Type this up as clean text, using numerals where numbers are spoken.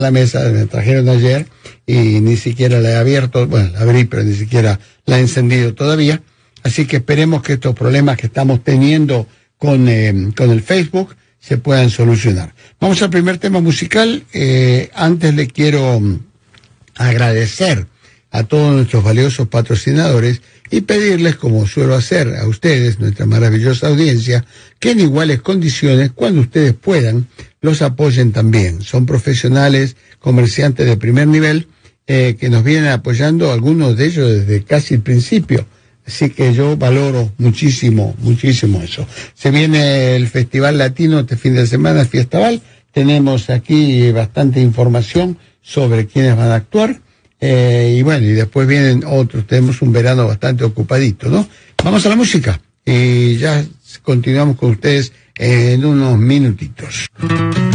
la mesa, me trajeron ayer y ni siquiera la he abierto, bueno, la abrí, pero ni siquiera la he encendido todavía. Así que esperemos que estos problemas que estamos teniendo con el Facebook se puedan solucionar. Vamos al primer tema musical. Antes le quiero agradecer a todos nuestros valiosos patrocinadores y pedirles, como suelo hacer a ustedes, nuestra maravillosa audiencia, que en iguales condiciones, cuando ustedes puedan, los apoyen también. Son profesionales, comerciantes de primer nivel, que nos vienen apoyando, algunos de ellos desde casi el principio. Así que yo valoro muchísimo, muchísimo eso. Se viene el Festival Latino este fin de semana, Fiestaval. Tenemos aquí bastante información sobre quiénes van a actuar. Y bueno, y después vienen otros. Tenemos un verano bastante ocupadito, ¿no? Vamos a la música y ya continuamos con ustedes en unos minutitos.